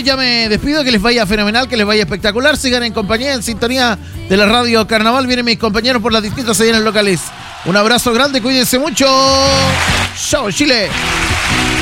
ya me despido, que les vaya fenomenal, que les vaya espectacular. Sigan en compañía, en sintonía de la Radio Carnaval. Vienen mis compañeros por las distintas señales locales. Un abrazo grande, cuídense mucho. ¡Chao, Chile!